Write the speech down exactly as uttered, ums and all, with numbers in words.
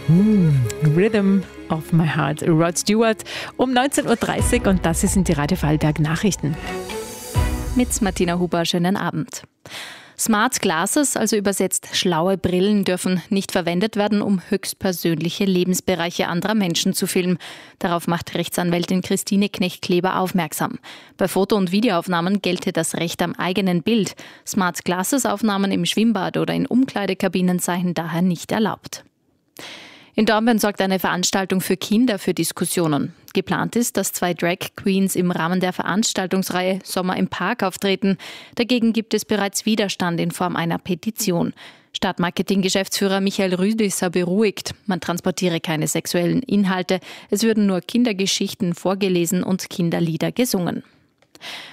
Rhythm of My Heart, Rod Stewart, um neunzehn Uhr dreißig und das sind die Radio Vorarlberg Nachrichten. Mit Martina Huber, schönen Abend. Smart Glasses, also übersetzt schlaue Brillen, dürfen nicht verwendet werden, um höchstpersönliche Lebensbereiche anderer Menschen zu filmen. Darauf macht Rechtsanwältin Christine Knecht-Kleber aufmerksam. Bei Foto- und Videoaufnahmen gelte das Recht am eigenen Bild. Smart Glasses-Aufnahmen im Schwimmbad oder in Umkleidekabinen seien daher nicht erlaubt. In Dornbirn sorgt eine Veranstaltung für Kinder für Diskussionen. Geplant ist, dass zwei Drag Queens im Rahmen der Veranstaltungsreihe Sommer im Park auftreten. Dagegen gibt es bereits Widerstand in Form einer Petition. Stadtmarketing-Geschäftsführer Michael Rüdisser beruhigt, man transportiere keine sexuellen Inhalte, es würden nur Kindergeschichten vorgelesen und Kinderlieder gesungen.